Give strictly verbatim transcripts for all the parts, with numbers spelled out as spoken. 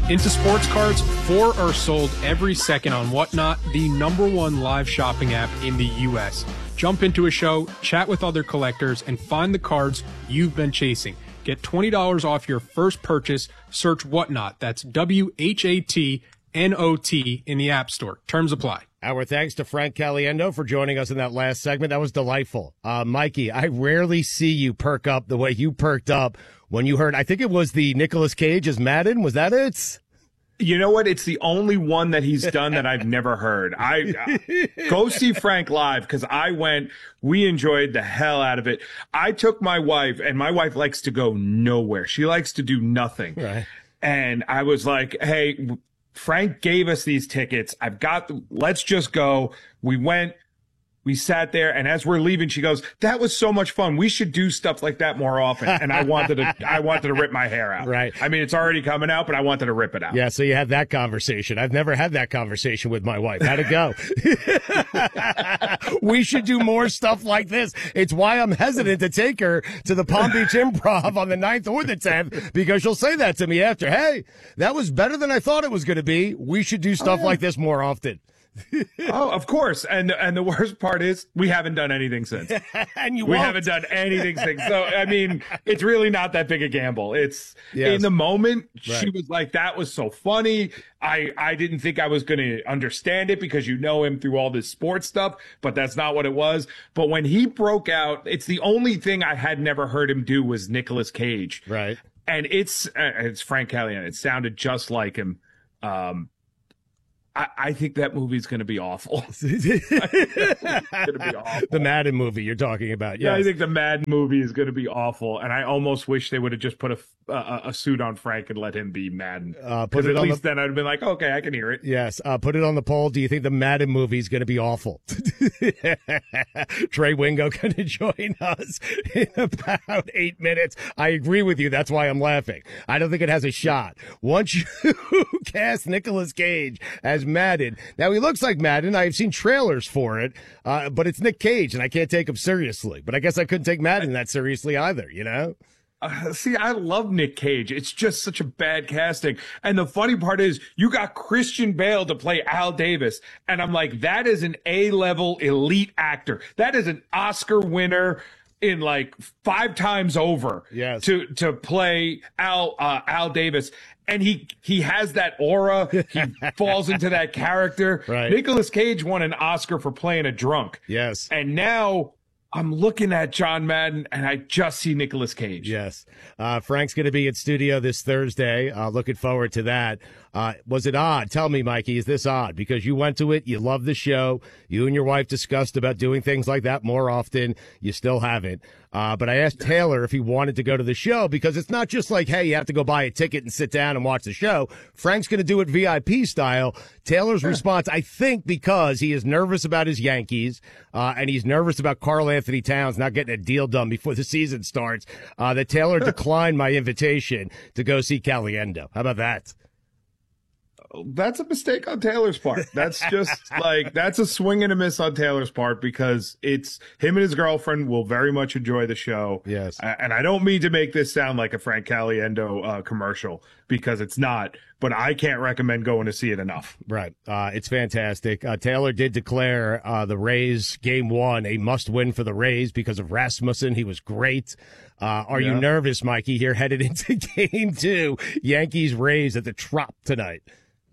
Into sports cards, four are sold every second on Whatnot, the number one live shopping app in the U S. Jump into a show, chat with other collectors, and find the cards you've been chasing. Get twenty dollars off your first purchase. Search Whatnot. That's W H A T N O T in the App Store. Terms apply. Our thanks to Frank Caliendo for joining us in that last segment. That was delightful. Uh, Mikey, I rarely see you perk up the way you perked up when you heard, I think it was the Nicolas Cage as Madden. Was that it? You know what? It's the only one that he's done that I've never heard. I uh, go see Frank live because I went, we enjoyed the hell out of it. I took my wife, and my wife likes to go nowhere. She likes to do nothing. Right. And I was like, hey, Frank gave us these tickets. I've got, the, let's just go. We went. We sat there, and as we're leaving, she goes, that was so much fun. We should do stuff like that more often. And I wanted to, I wanted to rip my hair out. Right. I mean, it's already coming out, but I wanted to rip it out. Yeah, so you had that conversation. I've never had that conversation with my wife. How'd it go? We should do more stuff like this. It's why I'm hesitant to take her to the Palm Beach Improv on the ninth or the tenth, because she'll say that to me after. Hey, that was better than I thought it was going to be. We should do stuff oh, yeah. like this more often. Oh, of course. And and the worst part is we haven't done anything since. And you we won't. haven't done anything since. So, I mean, it's really not that big a gamble. It's yes. in the moment, right. She was like, that was so funny. I, I didn't think I was going to understand it because you know him through all this sports stuff, but that's not what it was. But when he broke out, it's the only thing I had never heard him do was Nicolas Cage. Right. And it's, uh, it's Frank Caliendo. It sounded just like him. Um, I, I think that movie's going to be awful. It's going to be awful. The Madden movie you're talking about. Yes. Yeah, I think the Madden movie is going to be awful, and I almost wish they would have just put a, a, a suit on Frank and let him be Madden. Uh, put it at on least the... then I'd have been like, okay, I can hear it. Yes, uh, put it on the poll. Do you think the Madden movie is going to be awful? Trey Wingo going to join us in about eight minutes. I agree with you. That's why I'm laughing. I don't think it has a shot. Once you cast Nicolas Cage as Madden. Now, he looks like Madden. I've seen trailers for it, uh, but it's Nick Cage, and I can't take him seriously. But I guess I couldn't take Madden that seriously either, you know? Uh, see, I love Nick Cage. It's just such a bad casting. And the funny part is you got Christian Bale to play Al Davis. And I'm like, that is an A-level elite actor. That is an Oscar winner in like five times over. Yes. to, to play Al, uh, Al Davis. And he, he has that aura. He falls into that character. Right. Nicolas Cage won an Oscar for playing a drunk. Yes. And now I'm looking at John Madden, and I just see Nicolas Cage. Yes. Uh, Frank's going to be in studio this Thursday. Uh, looking forward to that. Uh, was it odd? Tell me, Mikey, is this odd? Because you went to it, you love the show, you and your wife discussed about doing things like that more often. You still haven't. Uh, but I asked Taylor if he wanted to go to the show, because it's not just like, hey, you have to go buy a ticket and sit down and watch the show. Frank's going to do it V I P style. Taylor's response, I think because he is nervous about his Yankees, uh, and he's nervous about Karl Anthony Towns not getting a deal done before the season starts, uh, that Taylor declined my invitation to go see Caliendo. How about that? That's a mistake on Taylor's part. That's just like, that's a swing and a miss on Taylor's part, because it's him and his girlfriend will very much enjoy the show. Yes. And I don't mean to make this sound like a Frank Caliendo uh, commercial, because it's not, but I can't recommend going to see it enough. Right. Uh, it's fantastic. Uh, Taylor did declare uh, the Rays game one a must win for the Rays because of Rasmussen. He was great. Uh, are yeah. you nervous, Mikey, here headed into game two, Yankees Rays at the Trop tonight?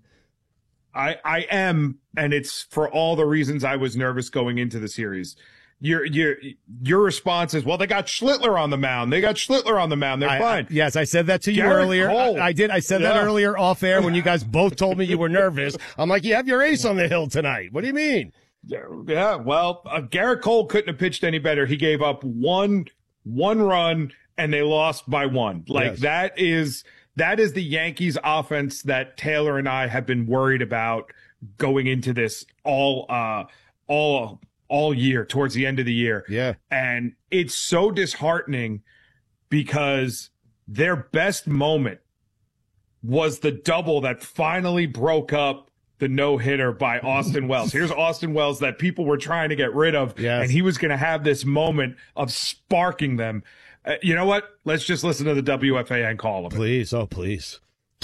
I, I am, and it's for all the reasons I was nervous going into the series. Your your your response is, well, they got Schlittler on the mound. They got Schlittler on the mound. They're I, fine. I, yes, I said that to you Garrett earlier. I, I did. I said yeah. that earlier off air when you guys both told me you were nervous. I'm like, you have your ace on the hill tonight. What do you mean? Yeah, well, uh, Garrett Cole couldn't have pitched any better. He gave up one one run, and they lost by one. Like yes. that is that is the Yankees offense that Taylor and I have been worried about going into this all uh all all year towards the end of the year. Yeah. And it's so disheartening because their best moment was the double that finally broke up the no-hitter by Austin Wells. Here's Austin Wells that people were trying to get rid of, yes. and he was going to have this moment of sparking them. Uh, you know what? Let's just listen to the W F A N call of it. Please, oh, please.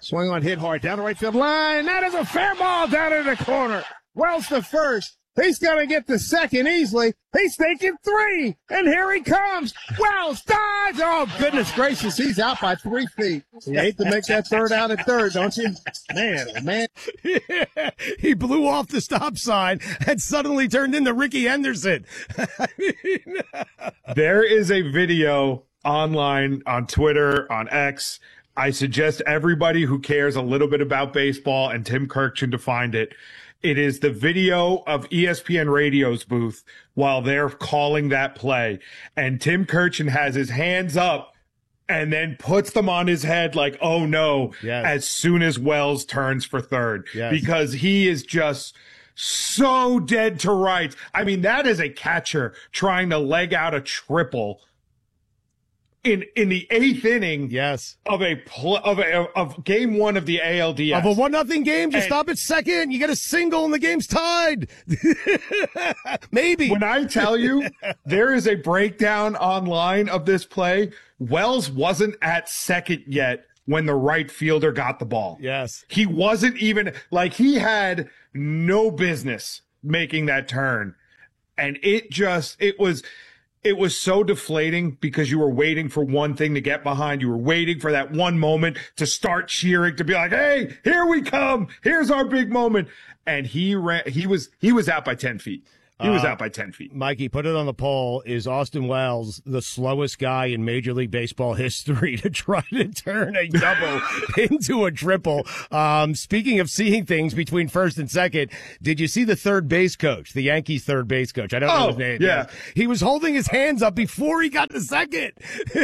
Swing on, hit hard, down the right field line. That is a fair ball down in the corner. Wells to first. He's going to get the second easily. He's thinking three, and here he comes. Wells dives. Oh, goodness gracious, he's out by three feet. You hate to make that third out at third, don't you? Man, oh, man. Yeah, he blew off the stop sign and suddenly turned into Ricky Henderson. I mean, there is a video online on Twitter, on X. I suggest everybody who cares a little bit about baseball and Tim Kirchin to find it. It is the video of E S P N Radio's booth while they're calling that play. And Tim Kirchin has his hands up and then puts them on his head like, oh no, yes. as soon as Wells turns for third. Yes. Because he is just so dead to rights. I mean, that is a catcher trying to leg out a triple in in the eighth inning, yes, of a pl- of a of game one of the A L D S, of a one nothing game. Just stop at second. You get a single, and the game's tied. Maybe. When I tell you there is a breakdown online of this play, Wells wasn't at second yet when the right fielder got the ball. Yes, he wasn't even like he had no business making that turn, and it just it was. It was so deflating because you were waiting for one thing to get behind. You were waiting for that one moment to start cheering, to be like, hey, here we come. Here's our big moment. And he ran, he was, he was out by ten feet. He was uh, out by ten feet. Mikey, put it on the poll. Is Austin Wells the slowest guy in Major League Baseball history to try to turn a double into a triple? Um, speaking of seeing things between first and second, did you see the third base coach, the Yankees third base coach? I don't know oh, his name. Yeah. Yes. He was holding his hands up before he got to second.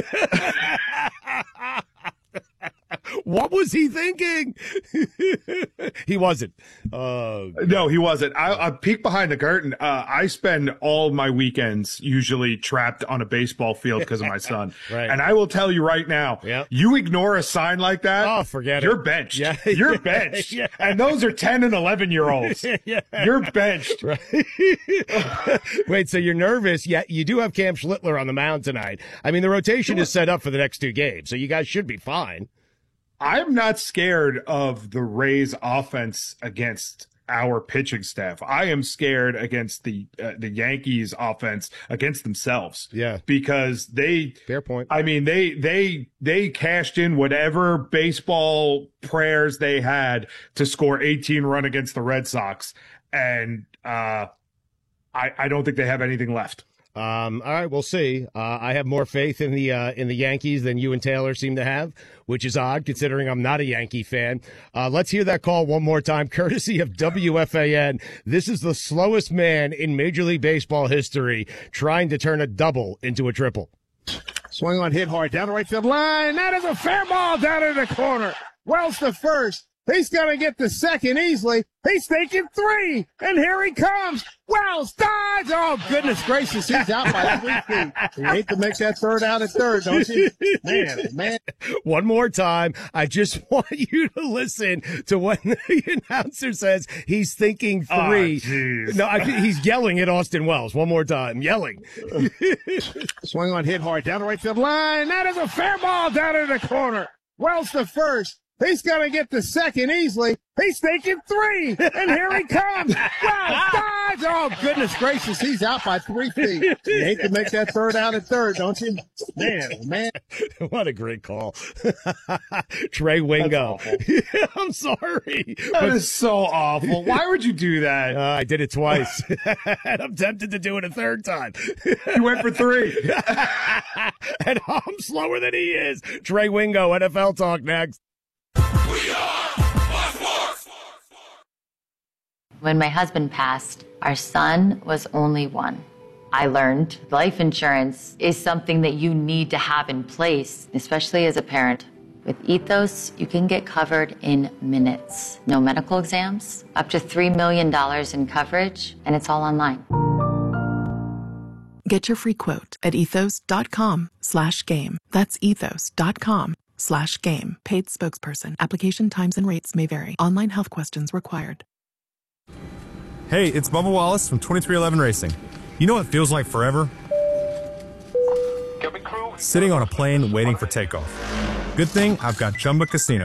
What was he thinking? He wasn't. Uh, no, he wasn't. I, I peek behind the curtain. Uh, I spend all my weekends usually trapped on a baseball field because of my son. Right. And I will tell you right now, yep. you ignore a sign like that. Oh, forget you're it. Benched. Yeah. You're benched. Yeah. And those are ten and eleven year olds. Yeah. You're benched. Right. Wait, so you're nervous? Yeah, you do have Cam Schlittler on the mound tonight. I mean, the rotation is set up for the next two games, so you guys should be fine. I'm not scared of the Rays offense against our pitching staff. I am scared against the uh, the Yankees offense against themselves. Yeah. Because they Fair point. I mean, they they they cashed in whatever baseball prayers they had to score eighteen run against the Red Sox, and uh I I don't think they have anything left. Um, all right, we'll see. Uh, I have more faith in the uh, in the Yankees than you and Taylor seem to have, which is odd considering I'm not a Yankee fan. Uh, let's hear that call one more time, courtesy of W F A N. This is the slowest man in Major League Baseball history trying to turn a double into a triple. Swing on, hit hard, down the right field line. That is a fair ball down in the corner. Wells to first. He's going to get the second easily. He's thinking three, and here he comes. Wells dives. Oh, goodness gracious, he's out by three feet. You hate to make that third out at third, don't you? Man, man. One more time. I just want you to listen to when the announcer says he's thinking three. Oh, no, I, he's yelling at Austin Wells. One more time. Yelling. Swing on, hit hard, down the right field line. That is a fair ball down in the corner. Wells to first. He's going to get the second easily. He's thinking three, and here he comes. Wells dives. Oh, goodness gracious, he's out by three feet. You hate to make that third out at third, don't you? Man, man. What a great call. Trey Wingo. I'm sorry. That but, is so awful. Why would you do that? Uh, I did it twice. And I'm tempted to do it a third time. You went for three. And I'm slower than he is. Trey Wingo, N F L Talk next. We are Fox Sports. When my husband passed, our son was only one. I learned life insurance is something that you need to have in place, especially as a parent. With Ethos, you can get covered in minutes. No medical exams, up to three million dollars in coverage, and it's all online. Get your free quote at ethos.com slash game. That's ethos.com slash game. Paid spokesperson. Application times and rates may vary. Online health questions required. Hey, it's Bubba Wallace from twenty-three eleven Racing. You know what feels like forever? Sitting on a plane waiting for takeoff. Good thing I've got Chumba Casino.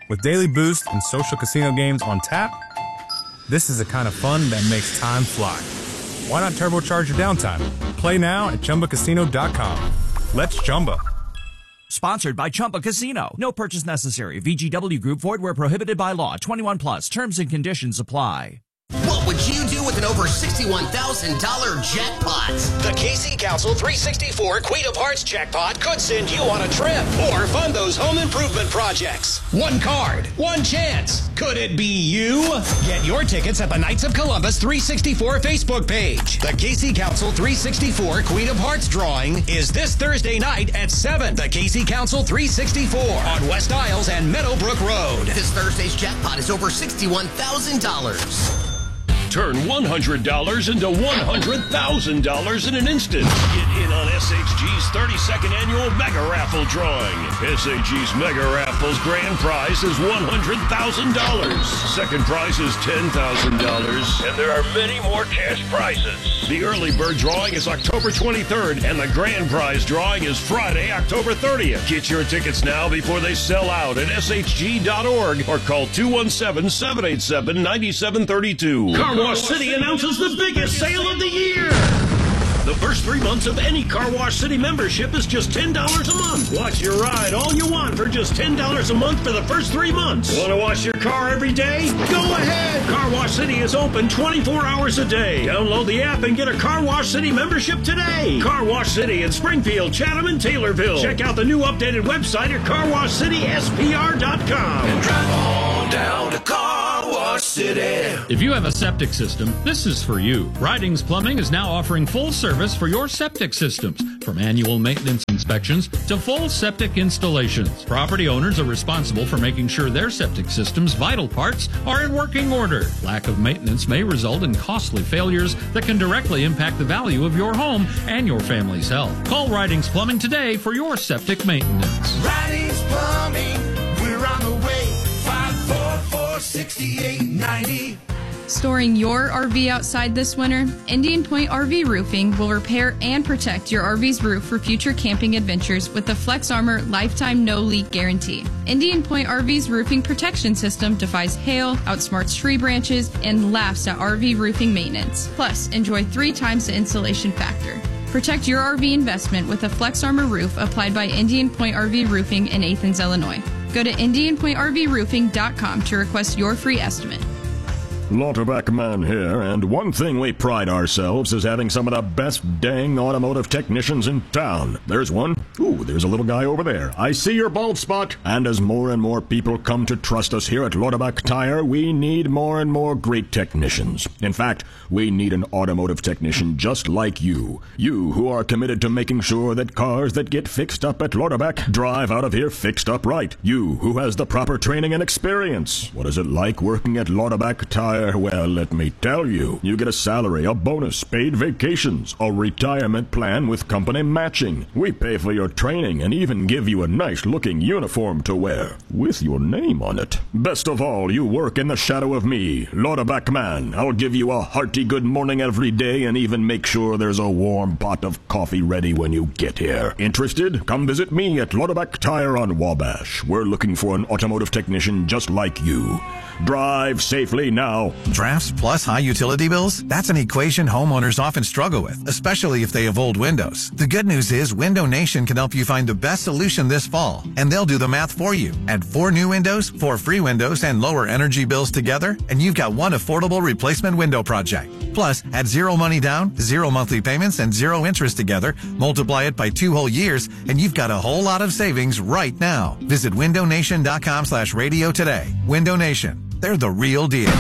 With daily boost and social casino games on tap, this is the kind of fun that makes time fly. Why not turbocharge your downtime? Play now at Chumba Casino dot com. Let's Chumba. Sponsored by Chumba Casino. No purchase necessary. V G W Group. Void where prohibited by law. twenty-one plus. Terms and conditions apply. What would you do with an over sixty-one thousand dollars jackpot? The K C Council three sixty-four Queen of Hearts jackpot could send you on a trip or fund those home improvement projects. One card, one chance. Could it be you? Get your tickets at the Knights of Columbus three sixty-four Facebook page. The K C Council three sixty-four Queen of Hearts drawing is this Thursday night at seven. The K C Council three sixty-four on West Isles and Meadowbrook Road. This Thursday's jackpot is over sixty-one thousand dollars. Turn one hundred dollars into one hundred thousand dollars in an instant. Get in on S H G's thirty-second annual Mega Raffle drawing. S H G's Mega Raffle's grand prize is one hundred thousand dollars. Second prize is ten thousand dollars. And there are many more cash prizes. The early bird drawing is October twenty-third, and the grand prize drawing is Friday, October thirtieth. Get your tickets now before they sell out at S H G dot org or call two one seven, seven eight seven, nine seven three two. Car Wash City announces the biggest sale of the year. The first three months of any Car Wash City membership is just ten dollars a month. Watch your ride all you want for just ten dollars a month for the first three months. Want to wash your car every day? Go ahead. Car Wash City is open twenty-four hours a day. Download the app and get a Car Wash City membership today. Car Wash City in Springfield, Chatham, and Taylorville. Check out the new updated website at car wash city s p r dot com. And drive on down to Car Wash City. If you have a septic system, this is for you. Ridings Plumbing is now offering full service for your septic systems, from annual maintenance inspections to full septic installations. Property owners are responsible for making sure their septic system's vital parts are in working order. Lack of maintenance may result in costly failures that can directly impact the value of your home and your family's health. Call Ridings Plumbing today for your septic maintenance. Ridings Plumbing, we're on the way. five four four, six eight nine zero. Storing your R V outside this winter? Indian Point R V Roofing will repair and protect your R V's roof for future camping adventures with the Flex Armor Lifetime No Leak Guarantee. Indian Point R V's roofing protection system defies hail, outsmarts tree branches, and laughs at R V roofing maintenance. Plus, enjoy three times the insulation factor. Protect your R V investment with a Flex Armor roof applied by Indian Point R V Roofing in Athens, Illinois. Go to indian point r v roofing dot com to request your free estimate. Lauterbach Man here, and one thing we pride ourselves is having some of the best dang automotive technicians in town. There's one. Ooh, there's a little guy over there. I see your bald spot. And as more and more people come to trust us here at Lauterbach Tire, we need more and more great technicians. In fact, we need an automotive technician just like you. You who are committed to making sure that cars that get fixed up at Lauterbach drive out of here fixed up right. You who has the proper training and experience. What is it like working at Lauterbach Tire? Well, let me tell you. You get a salary, a bonus, paid vacations, a retirement plan with company matching. We pay for your training and even give you a nice-looking uniform to wear with your name on it. Best of all, you work in the shadow of me, Lauterbach Man. I'll give you a hearty good morning every day and even make sure there's a warm pot of coffee ready when you get here. Interested? Come visit me at Lauterbach Tire on Wabash. We're looking for an automotive technician just like you. Drive safely now. Drafts plus high utility bills? That's an equation homeowners often struggle with, especially if they have old windows. The good news is Window Nation can help you find the best solution this fall, and they'll do the math for you. Add four new windows, four free windows, and lower energy bills together, and you've got one affordable replacement window project. Plus, add zero money down, zero monthly payments, and zero interest together, multiply it by two whole years, and you've got a whole lot of savings right now. Visit window nation dot com slash radio today. Window Nation. They're the real deal.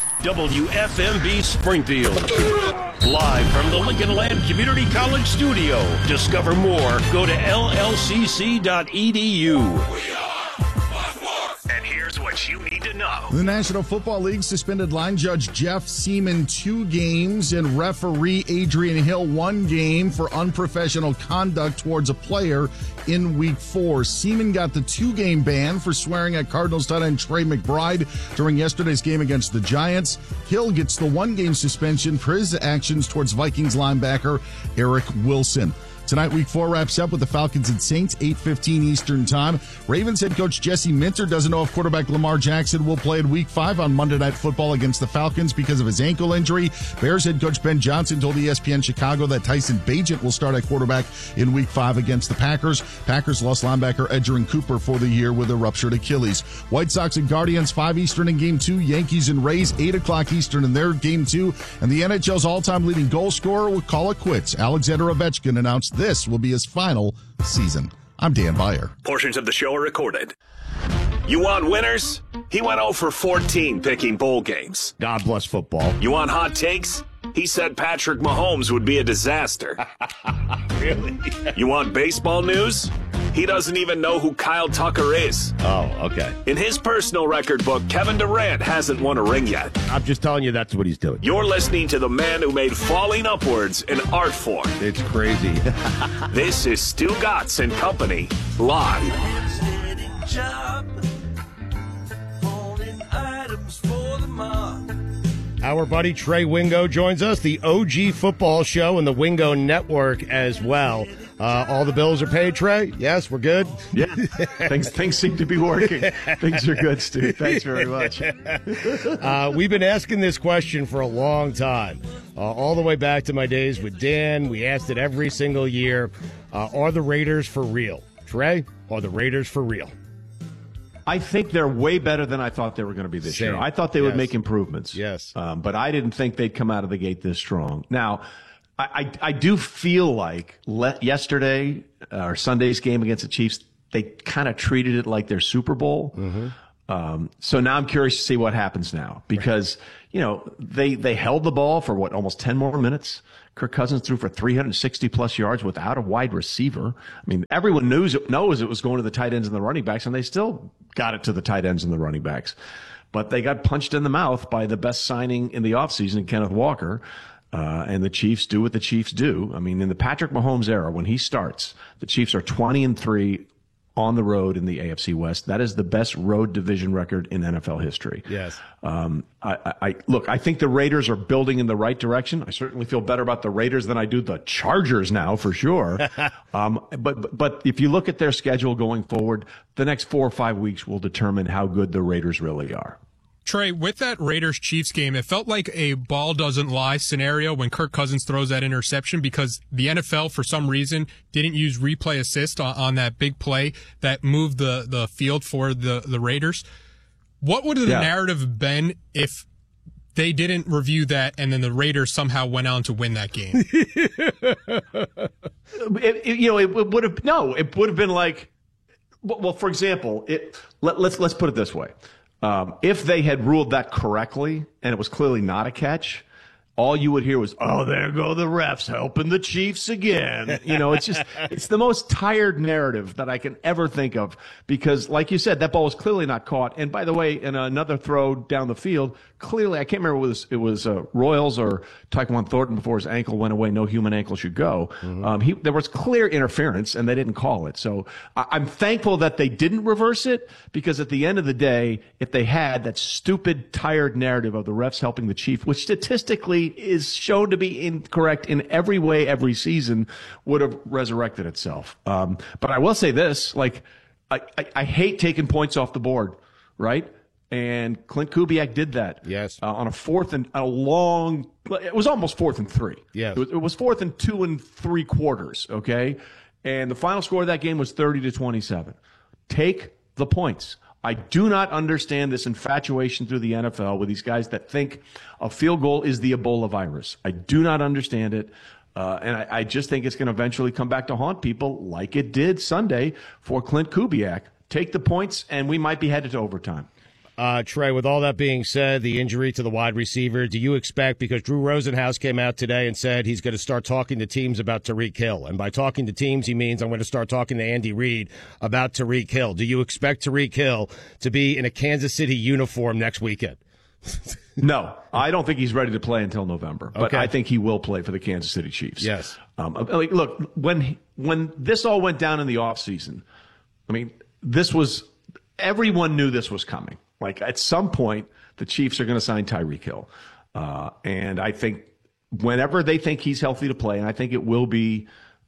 W F M B Springfield. Live from the Lincoln Land Community College studio. Discover more. Go to L L C C dot E D U. And here's what you need to know. The National Football League suspended line judge Jeff Seaman two games and referee Adrian Hill one game for unprofessional conduct towards a player in week four. Seaman got the two-game ban for swearing at Cardinals tight end Trey McBride during yesterday's game against the Giants. Hill gets the one-game suspension for his actions towards Vikings linebacker Eric Wilson. Tonight, week four wraps up with the Falcons and Saints, eight fifteen Eastern time. Ravens head coach Jesse Minter doesn't know if quarterback Lamar Jackson will play in week five on Monday Night Football against the Falcons because of his ankle injury. Bears head coach Ben Johnson told E S P N Chicago that Tyson Bagent will start at quarterback in week five against the Packers. Packers lost linebacker Edgerrin Cooper for the year with a ruptured Achilles. White Sox and Guardians, five Eastern in game two. Yankees and Rays, eight o'clock Eastern in their game two. And the N H L's all-time leading goal scorer will call it quits. Alexander Ovechkin announced this will be his final season. I'm Dan Beyer. Portions of the show are recorded. You want winners? He went oh for fourteen picking bowl games. God bless football. You want hot takes? He said Patrick Mahomes would be a disaster. Really? You want baseball news? He doesn't even know who Kyle Tucker is. Oh, okay. In his personal record book, Kevin Durant hasn't won a ring yet. I'm just telling you that's what he's doing. You're listening to the man who made falling upwards an art form. It's crazy. This is Stu Gatz and Company, live. Our buddy Trey Wingo joins us, the O G Football Show and the Wingo Network as well. Uh, all the bills are paid, Trey? Yes, we're good? Yeah, things, things seem to be working. Things are good, Stu. Thanks very much. uh, we've been asking this question for a long time, uh, all the way back to my days with Dan. We asked it every single year. Uh, are the Raiders for real? Trey, are the Raiders for real? I think they're way better than I thought they were going to be this Same. year. I thought they Yes. would make improvements. Yes. Um, but I didn't think they'd come out of the gate this strong. Now, I, I, I do feel like le- yesterday, uh, or Sunday's game against the Chiefs, they kind of treated it like their Super Bowl. Mm-hmm. Um, so now I'm curious to see what happens now because, you know, they, they held the ball for what, almost ten more minutes. Kirk Cousins threw for three hundred sixty plus yards without a wide receiver. I mean, everyone knows it, knows it was going to the tight ends and the running backs, and they still got it to the tight ends and the running backs. But they got punched in the mouth by the best signing in the offseason, Kenneth Walker. Uh, and the Chiefs do what the Chiefs do. I mean, in the Patrick Mahomes era, when he starts, the Chiefs are twenty and three on the road in the A F C West. That is the best road division record in N F L history. Yes. Um, I, I, I look, I think the Raiders are building in the right direction. I certainly feel better about the Raiders than I do the Chargers now, for sure. um, but, but if you look at their schedule going forward, the next four or five weeks will determine how good the Raiders really are. Trey, with that Raiders-Chiefs game, it felt like a ball doesn't lie scenario when Kirk Cousins throws that interception because the N F L, for some reason, didn't use replay assist on, on that big play that moved the, the field for the, the Raiders. What would the Yeah. narrative been if they didn't review that and then the Raiders somehow went on to win that game? It, it, you know, it, it would have no. It would have been like, well, for example, it. Let, let's let's put it this way: um, if they had ruled that correctly and it was clearly not a catch, all you would hear was, "Oh, there go the refs helping the Chiefs again." You know, it's just it's the most tired narrative that I can ever think of because, like you said, that ball was clearly not caught. And by the way, in another throw down the field, clearly I can't remember whether it was, it was uh, Royals or Tyquan Thornton before his ankle went away. No human ankle should go. Mm-hmm. Um, he, there was clear interference, and they didn't call it. So I, I'm thankful that they didn't reverse it because at the end of the day, if they had that stupid, tired narrative of the refs helping the Chief, which statistically is shown to be incorrect in every way every season, would have resurrected itself. Um, but I will say this, like, I, I, I hate taking points off the board, right? And Clint Kubiak did that. Yes. Uh, on a fourth and a long, it was almost fourth and three. Yes. It was, it was fourth and two and three quarters. Okay. And the final score of that game was thirty to twenty-seven. Take the points. I do not understand this infatuation through the N F L with these guys that think a field goal is the Ebola virus. I do not understand it. Uh, and I, I just think it's going to eventually come back to haunt people like it did Sunday for Clint Kubiak. Take the points, and we might be headed to overtime. Uh, Trey, with all that being said, the injury to the wide receiver, do you expect, because Drew Rosenhaus came out today and said he's going to start talking to teams about Tyreek Hill. And by talking to teams, he means I'm going to start talking to Andy Reid about Tyreek Hill. Do you expect Tyreek Hill to be in a Kansas City uniform next weekend? No, I don't think he's ready to play until November, but Okay. I think he will play for the Kansas City Chiefs. Yes. Um, like, look, when when this all went down in the offseason, I mean, this was everyone knew this was coming. Like at some point, the Chiefs are going to sign Tyreek Hill, uh, and I think whenever they think he's healthy to play, and I think it will be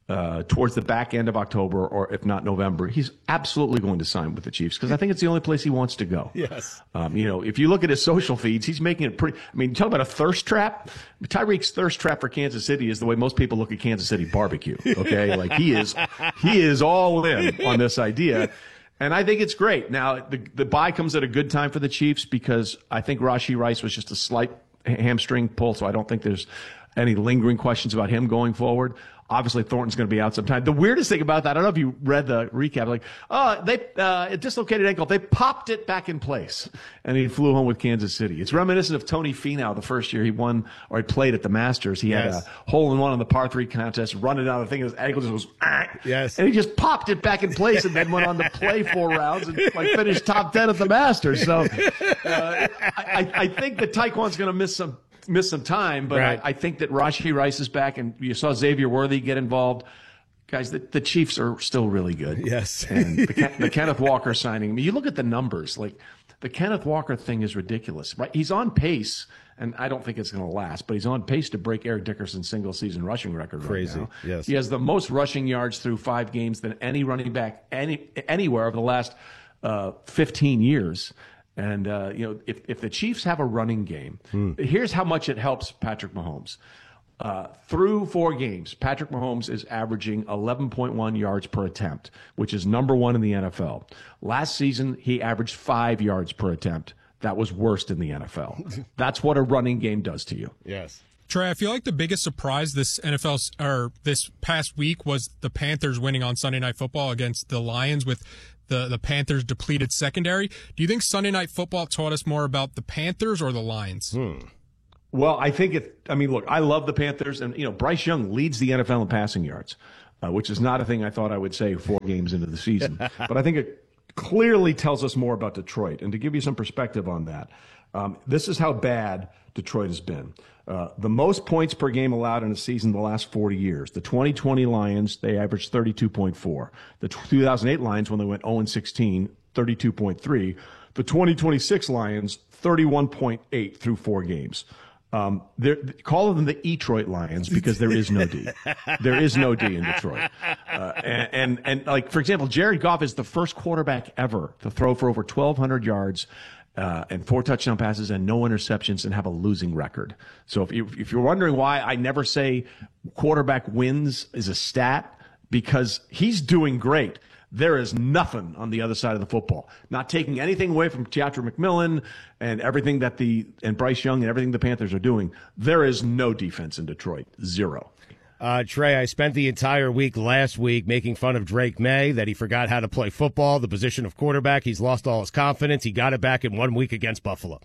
uh, towards the back end of October, or if not November, he's absolutely going to sign with the Chiefs because I think it's the only place he wants to go. Yes. Um, you know, if you look at his social feeds, he's making it pretty. I mean, talk about a thirst trap. Tyreek's thirst trap for Kansas City is the way most people look at Kansas City barbecue. Okay, like he is, he is all in on this idea. And I think it's great. Now, the, the bye comes at a good time for the Chiefs because I think Rashee Rice was just a slight hamstring pull, so I don't think there's any lingering questions about him going forward. Obviously, Thornton's going to be out sometime. The weirdest thing about that, I don't know if you read the recap, like, oh, they uh, a dislocated ankle. They popped it back in place, and he flew home with Kansas City. It's reminiscent of Tony Finau the first year he won or he played at the Masters. He yes. had a hole in one on the par three contest, running out of the thing, and his ankle just was, ah, yes, and he just popped it back in place, and then went on to play four rounds and like finished top ten at the Masters. So uh, I, I think that Tyquan's going to miss some. miss some time, but right. I, I think that Rashee Rice is back, and you saw Xavier Worthy get involved. Guys, the, the Chiefs are still really good. Yes. And the, the Kenneth Walker signing, I mean, you look at the numbers, like the Kenneth Walker thing is ridiculous, right? He's on pace, and I don't think it's going to last, but he's on pace to break Eric Dickerson's single season rushing record Crazy. right now. Yes. He has the most rushing yards through five games than any running back any anywhere over the last uh, fifteen years. And, uh, you know, if, if the Chiefs have a running game, hmm. here's how much it helps Patrick Mahomes. Uh, through four games, Patrick Mahomes is averaging eleven point one yards per attempt, which is number one in the N F L. Last season, he averaged five yards per attempt. That was worst in the N F L. That's what a running game does to you. Yes. Trey, I feel like the biggest surprise this N F L or this past week was the Panthers winning on Sunday Night Football against the Lions with the, the Panthers' depleted secondary. Do you think Sunday Night Football taught us more about the Panthers or the Lions? Hmm. Well, I think it. I mean, look, I love the Panthers, and you know, Bryce Young leads the N F L in passing yards, uh, which is not a thing I thought I would say four games into the season. But I think it clearly tells us more about Detroit. And to give you some perspective on that, um, this is how bad Detroit has been. Uh, the most points per game allowed in a season in the last forty years. The twenty twenty Lions, they averaged thirty-two point four. The two thousand eight Lions, when they went oh and sixteen, thirty-two point three. The twenty twenty-six Lions, thirty-one point eight through four games. Um, call them the Detroit Lions because there is no D. There is no D in Detroit. Uh, and, and, and like, for example, Jared Goff is the first quarterback ever to throw for over twelve hundred yards uh, and four touchdown passes and no interceptions and have a losing record. So if, you, if you're wondering why I never say quarterback wins is a stat, because he's doing great. There is nothing on the other side of the football. Not taking anything away from Teatro McMillan and everything that the and Bryce Young and everything the Panthers are doing. There is no defense in Detroit. Zero. Uh, Trey, I spent the entire week last week making fun of Drake May, that he forgot how to play football, the position of quarterback. He's lost all his confidence. He got it back in one week against Buffalo.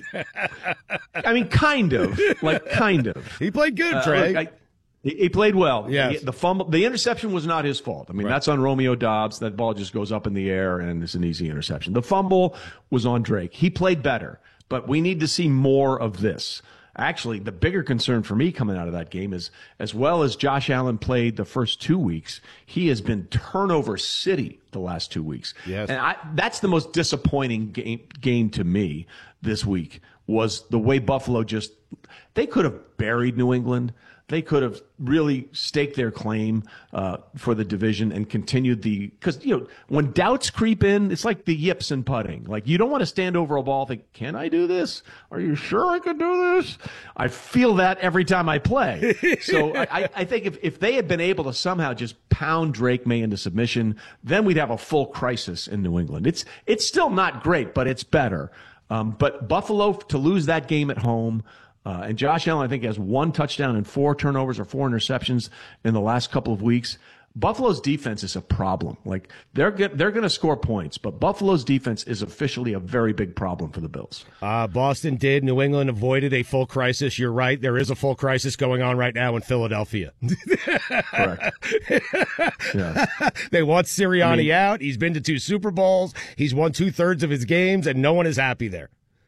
I mean, kind of. Like, kind of. He played good, Trey. Uh, look, I, He played well. Yes. The fumble, the interception was not his fault. I mean, right. That's on Romeo Doubs. That ball just goes up in the air, and it's an easy interception. The fumble was on Drake. He played better, but we need to see more of this. Actually, the bigger concern for me coming out of that game is, as well as Josh Allen played the first two weeks, he has been turnover city the last two weeks. Yes. And I, that's the most disappointing game, game to me this week, was the way Buffalo just – they could have buried New England. They could have really staked their claim uh, for the division and continued the – because, you know, when doubts creep in, it's like the yips in putting. Like, you don't want to stand over a ball and think, can I do this? Are you sure I could do this? I feel that every time I play. So I, I think if, if they had been able to somehow just pound Drake May into submission, then we'd have a full crisis in New England. It's, it's still not great, but it's better. Um, but Buffalo, to lose that game at home – Uh, and Josh Allen, I think, has one touchdown and four turnovers or four interceptions in the last couple of weeks. Buffalo's defense is a problem. Like, they're get, they're going to score points, but Buffalo's defense is officially a very big problem for the Bills. Uh, Boston did. New England avoided a full crisis. You're right. There is a full crisis going on right now in Philadelphia. Correct. Yeah. They want Sirianni I mean, out. He's been to two Super Bowls. He's won two-thirds of his games, and no one is happy there.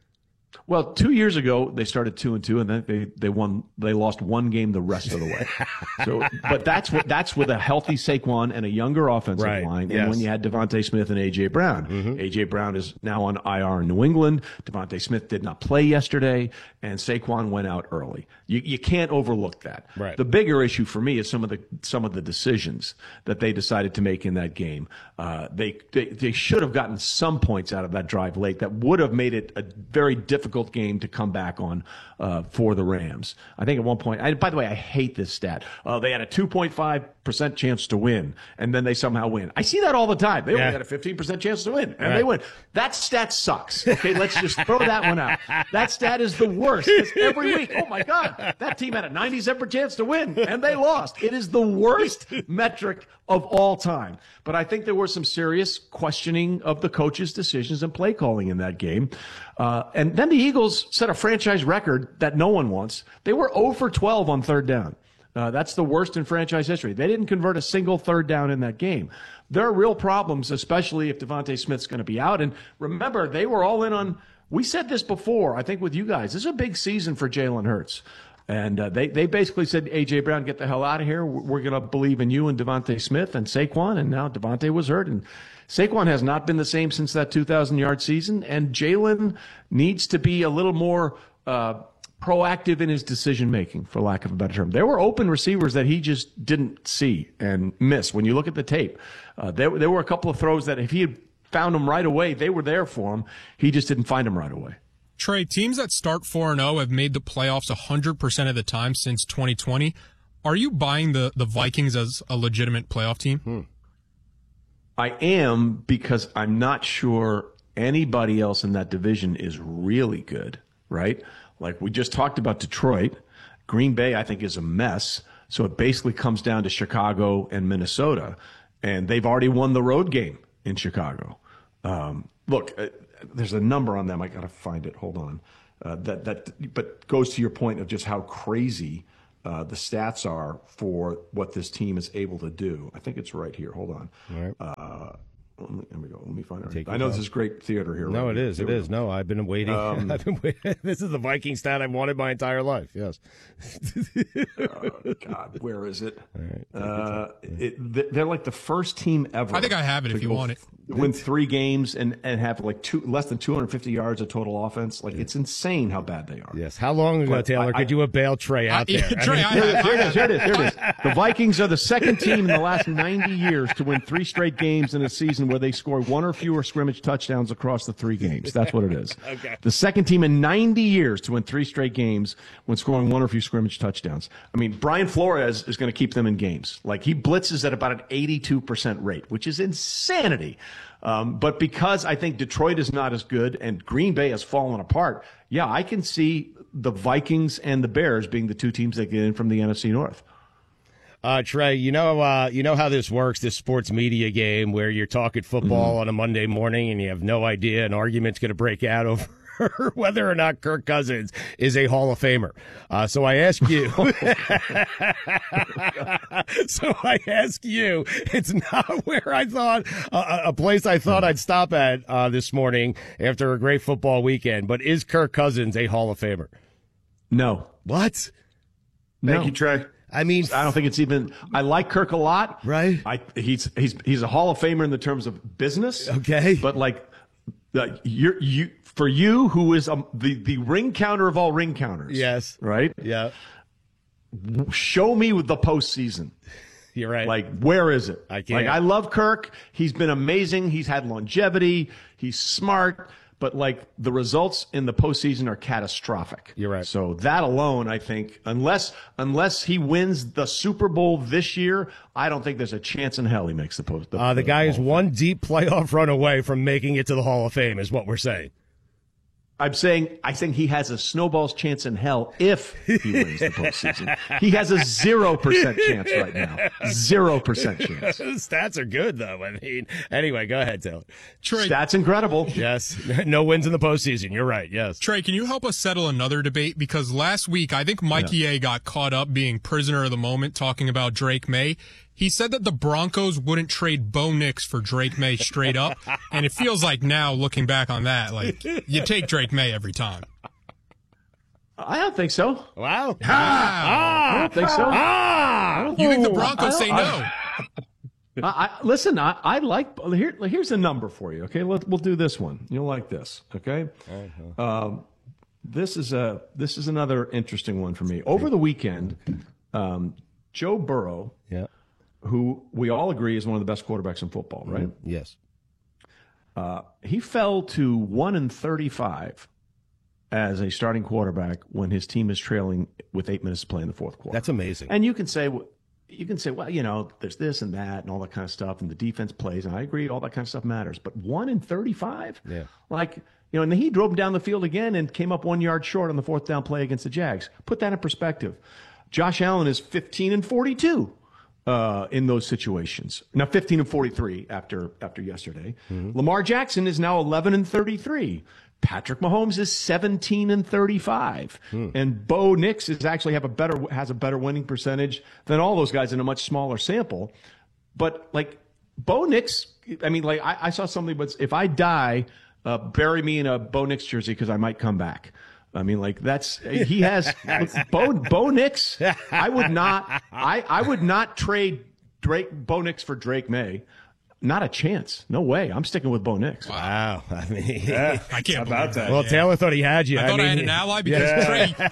Well, two years ago they started two and two, and then they they won. They lost one game the rest of the way. So, but that's what that's with a healthy Saquon and a younger offensive right. line, and yes. when you had Devontae Smith and A J Brown. Mm-hmm. A J Brown is now on I R in New England. Devontae Smith did not play yesterday, and Saquon went out early. You you can't overlook that. Right. The bigger issue for me is some of the some of the decisions that they decided to make in that game. Uh, they, they they should have gotten some points out of that drive late that would have made it a very difficult game to come back on uh, for the Rams. I think at one point, I, by the way, I hate this stat. Uh, they had a two point five percent chance to win, and then they somehow win. I see that all the time. They yeah. only had a fifteen percent chance to win, and right. they win. That stat sucks. Okay, let's just throw that one out. That stat is the worst. It's every week. Oh, my God. That team had a ninety-seven percent chance to win, and they lost. It is the worst metric of all time. But I think there was some serious questioning of the coach's decisions and play calling in that game. Uh, and then the Eagles set a franchise record that no one wants. They were zero for twelve on third down. Uh, that's the worst in franchise history. They didn't convert a single third down in that game. There are real problems, especially if Devontae Smith's going to be out. And remember, they were all in on, we said this before, I think with you guys, this is a big season for Jalen Hurts. And uh, they, they basically said, A J Brown, get the hell out of here. We're going to believe in you and Devontae Smith and Saquon. And now Devontae was hurt. And Saquon has not been the same since that two thousand yard season. And Jalen needs to be a little more uh, proactive in his decision making, for lack of a better term. There were open receivers that he just didn't see and miss. When you look at the tape, uh, there, there were a couple of throws that if he had found them right away, they were there for him. He just didn't find them right away. Trey, teams that start four and oh have made the playoffs one hundred percent of the time since twenty twenty. Are you buying the, the Vikings as a legitimate playoff team? Hmm. I am, because I'm not sure anybody else in that division is really good, right? Like we just talked about Detroit. Green Bay, I think, is a mess. So it basically comes down to Chicago and Minnesota. And they've already won the road game in Chicago. Um, look, uh, there's a number on them. I got to find it. Hold on. Uh, that that, but goes to your point of just how crazy uh, the stats are for what this team is able to do. I think it's right here. Hold on. All right. Uh, let me, there we go. Let me find it. Take I know time. this is great theater here. No, right? it is. Here It we is. go. No, I've been waiting. Um, I've been waiting. This is the Viking stat I've wanted my entire life. Yes. oh, God, where is it? All right. Uh, it? They're like the first team ever. I think I have it to if you go want it. Win three games and, and have like two less than two hundred fifty yards of total offense. Like, it's insane how bad they are. Yes. How long ago, But Taylor, I- could you have bailed Trey out I- there? Trey, I mean, I- Here it is. Here it is. Here it is. The Vikings are the second team in the last ninety years to win three straight games in a season where they score one or fewer scrimmage touchdowns across the three games. That's what it is. Okay. The second team in ninety years to win three straight games when scoring one or few scrimmage touchdowns. I mean, Brian Flores is going to keep them in games. Like, he blitzes at about an eighty-two percent rate, which is insanity. Um, but because I think Detroit is not as good and Green Bay has fallen apart, yeah, I can see the Vikings and the Bears being the two teams that get in from the N F C North. Uh, Trey, you know, uh, you know how this works, this sports media game where you're talking football Mm-hmm. on a Monday morning and you have no idea an argument's going to break out over whether or not Kirk Cousins is a Hall of Famer. Uh, so I ask you, so I ask you, it's not where I thought, uh, a place I thought I'd stop at, uh, this morning after a great football weekend, but is Kirk Cousins a Hall of Famer? No. What? Thank No. you, Trey. I mean, I don't think it's even. I like Kirk a lot. Right. I he's he's he's a Hall of Famer in the terms of business. Okay. But like, uh, you're you for you who is um, the the ring counter of all ring counters. Yes. Right. Yeah. Show me with the postseason. You're right. Like, where is it? I can't. Like, I love Kirk. He's been amazing. He's had longevity. He's smart. But, like, the results in the postseason are catastrophic. You're right. So that alone, I think, unless unless he wins the Super Bowl this year, I don't think there's a chance in hell he makes the post. Uh, the guy is one deep playoff run away from making it to the Hall of Fame, is what we're saying. I'm saying I think he has a snowball's chance in hell if he wins the postseason. He has a zero percent chance right now. Zero percent chance. Stats are good, though. I mean, anyway, go ahead, Taylor. Trey, Stats incredible. Yes. No wins in the postseason. You're right. Yes. Trey, can you help us settle another debate? Because last week, I think Mikey Yeah. A got caught up being prisoner of the moment, talking about Drake May. He said that the Broncos wouldn't trade Bo Nix for Drake May straight up, and it feels like now, looking back on that, like you take Drake May every time. I don't think so. Wow. Ah, I don't think so. Ah, you think the Broncos say no? I, I, listen, I, I like here. Here's a number for you. Okay, Let, we'll do this one. You'll like this. Okay. Uh-huh. Um, this is a this is another interesting one for me. Over the weekend, um, Joe Burrow, yeah, who we all agree is one of the best quarterbacks in football, right? Mm-hmm. Yes. Uh, he fell to one and thirty-five as a starting quarterback when his team is trailing with eight minutes to play in the fourth quarter. That's amazing. And you can say, you can say, well, you know, there's this and that and all that kind of stuff, and the defense plays, and I agree, all that kind of stuff matters. But one in thirty-five, yeah, like, you know, and he drove him down the field again and came up one yard short on the fourth down play against the Jags. Put that in perspective. Josh Allen is fifteen and forty-two uh, in those situations. Now fifteen and forty-three after after yesterday. Mm-hmm. Lamar Jackson is now eleven and thirty-three. Patrick Mahomes is seventeen and thirty-five, hmm. and Bo Nix is actually have a better has a better winning percentage than all those guys in a much smaller sample. But like Bo Nix, I mean, like I, I saw somebody, but if I die, uh, bury me in a Bo Nix jersey because I might come back. I mean, like that's he has Bo Bo Nix. I would not. I I would not trade Drake Bo Nix for Drake May. Not a chance. No way. I'm sticking with Bo Nix. Wow. I mean, yeah, I can't believe that. Well, yeah. Taylor thought he had you. I, I thought mean, I had an ally because yeah.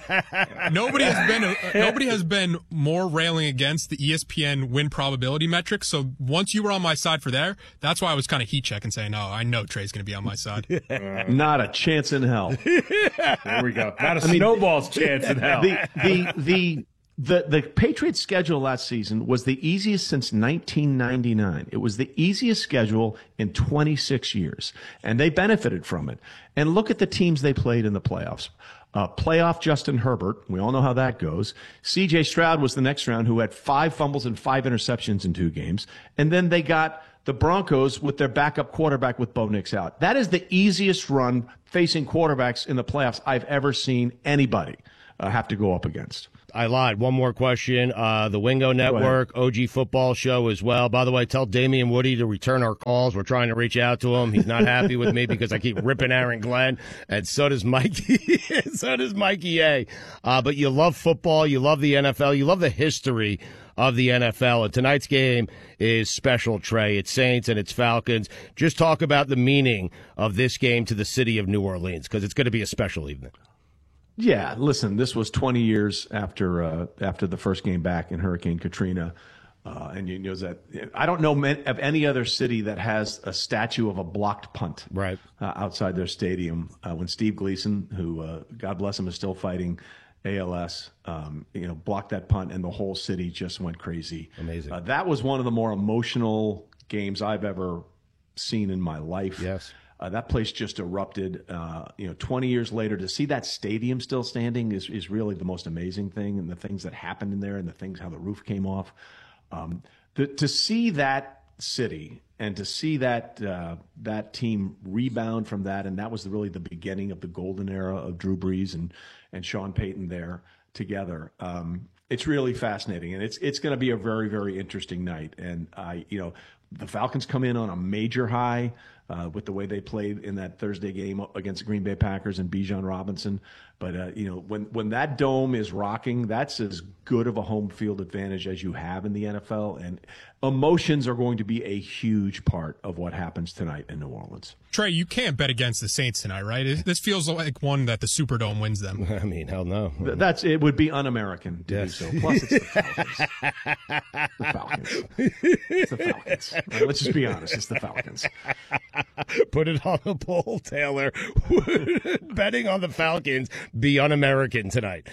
Trey, nobody has been a, nobody has been more railing against the E S P N win probability metrics. So once you were on my side for there, that's why I was kind of heat checking, saying, "No, I know Trey's going to be on my side." Not a chance in hell. There we go. Not a I snowball's mean, chance in hell. The the the. The the Patriots' schedule last season was the easiest since nineteen ninety-nine. It was the easiest schedule in twenty-six years, and they benefited from it. And look at the teams they played in the playoffs. Uh, playoff Justin Herbert, we all know how that goes. C J Stroud was the next round, who had five fumbles and five interceptions in two games. And then they got the Broncos with their backup quarterback with Bo Nix out. That is the easiest run facing quarterbacks in the playoffs I've ever seen anybody uh, have to go up against. I lied. One more question. Uh, the Wingo Network, O G Football Show as well. By the way, tell Damian Woody to return our calls. We're trying to reach out to him. He's not happy with me because I keep ripping Aaron Glenn, and so does Mikey. so does Mikey A. Uh, but you love football. You love the N F L. You love the history of the N F L. And tonight's game is special, Trey. It's Saints and it's Falcons. Just talk about the meaning of this game to the city of New Orleans, because it's going to be a special evening. Yeah, listen, this was twenty years after uh, after the first game back in Hurricane Katrina. Uh, and you know that I don't know of any other city that has a statue of a blocked punt right uh, outside their stadium. Uh, when Steve Gleason, who, uh, God bless him, is still fighting A L S, um, you know, blocked that punt, and the whole city just went crazy. Amazing. Uh, that was one of the more emotional games I've ever seen in my life. Yes. Uh, that place just erupted. Uh, you know, twenty years later, to see that stadium still standing is is really the most amazing thing, and the things that happened in there, and the things how the roof came off. Um, the, to see that city and to see that uh, that team rebound from that, and that was really the beginning of the golden era of Drew Brees and and Sean Payton there together. Um, it's really fascinating, and it's it's going to be a very very interesting night. And I, you know, the Falcons come in on a major high. Uh, with the way they played in that Thursday game against the Green Bay Packers and Bijan Robinson. But, uh, you know, when, when that dome is rocking, that's as good of a home field advantage as you have in the N F L. And emotions are going to be a huge part of what happens tonight in New Orleans. Trey, you can't bet against the Saints tonight, right? This feels like one that the Superdome wins them. I mean, hell no. That's it would be un-American to yes. do so. Plus, it's the Falcons. the Falcons. It's the Falcons. Right, let's just be honest. It's the Falcons. Put it on the poll, Taylor. Betting on the Falcons be un-American tonight.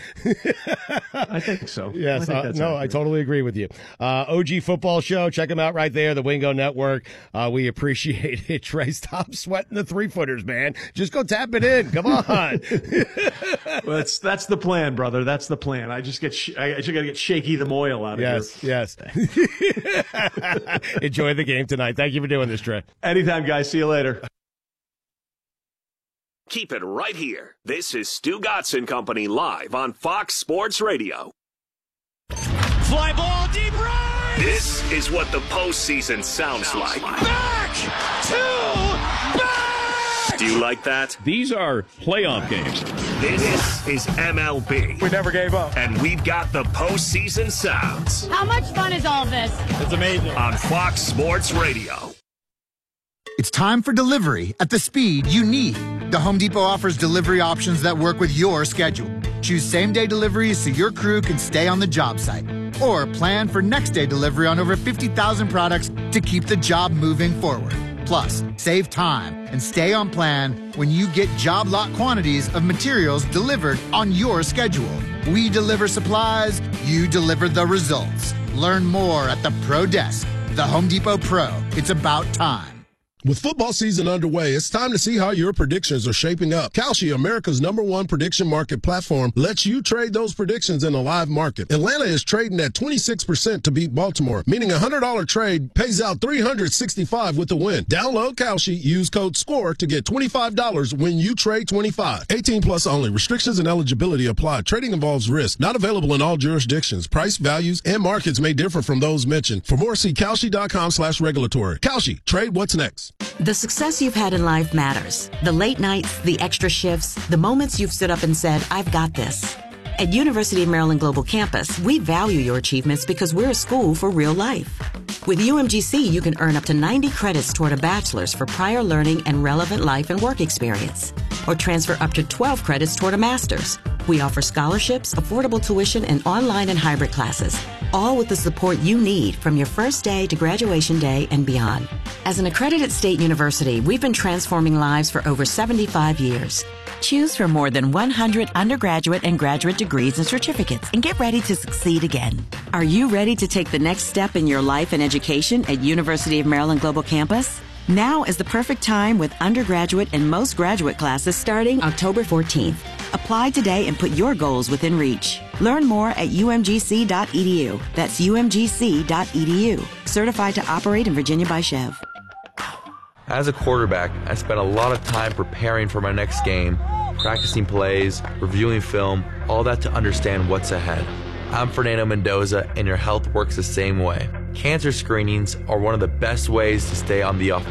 I think so. Yes. I think uh, that's no, accurate. I totally agree with you. Uh, O G Football Show. Check them out right there, the Wingo Network. Uh, we appreciate it. Trey, stop sweating the three-footers, man. Just go tap it in. Come on. Well, that's, that's the plan, brother. That's the plan. I just get sh- I just got to get Shaky the Moyle out of yes, here. Yes, yes. Enjoy the game tonight. Thank you for doing this, Trey. Anytime, guys. See you later. Keep it right here. This is Stu Gotson Company live on Fox Sports Radio. Fly ball deep right. This is what the postseason sounds like. Back to back! Do you like that? These are playoff games. This is M L B. We never gave up. And we've got the postseason sounds. How much fun is all this? It's amazing. On Fox Sports Radio. It's time for delivery at the speed you need. The Home Depot offers delivery options that work with your schedule. Choose same-day deliveries so your crew can stay on the job site. Or plan for next-day delivery on over fifty thousand products to keep the job moving forward. Plus, save time and stay on plan when you get job lot quantities of materials delivered on your schedule. We deliver supplies, you deliver the results. Learn more at the Pro Desk. The Home Depot Pro. It's about time. With football season underway, it's time to see how your predictions are shaping up. Kalshi, America's number one prediction market platform, lets you trade those predictions in a live market. Atlanta is trading at twenty-six percent to beat Baltimore, meaning a one hundred dollars trade pays out three hundred sixty-five dollars with the win. Download Kalshi, use code SCORE to get twenty-five dollars when you trade twenty-five. eighteen plus only. Restrictions and eligibility apply. Trading involves risk. Not available in all jurisdictions. Price, values, and markets may differ from those mentioned. For more, see Kalshi.com slash regulatory. Kalshi, trade what's next. The success you've had in life matters. The late nights, the extra shifts, the moments you've stood up and said, I've got this. At University of Maryland Global Campus, we value your achievements because we're a school for real life. With U M G C, you can earn up to ninety credits toward a bachelor's for prior learning and relevant life and work experience, or transfer up to twelve credits toward a master's. We offer scholarships, affordable tuition, and online and hybrid classes, all with the support you need from your first day to graduation day and beyond. As an accredited state university, we've been transforming lives for over seventy-five years. Choose from more than one hundred undergraduate and graduate degrees and certificates and get ready to succeed again. Are you ready to take the next step in your life and education at University of Maryland Global Campus? Now is the perfect time with undergraduate and most graduate classes starting October fourteenth. Apply today and put your goals within reach. Learn more at U M G C dot E D U. That's U M G C dot E D U. Certified to operate in Virginia by Chev. As a quarterback, I spent a lot of time preparing for my next game, practicing plays, reviewing film, all that to understand what's ahead. I'm Fernando Mendoza, and your health works the same way. Cancer screenings are one of the best ways to stay on the offense.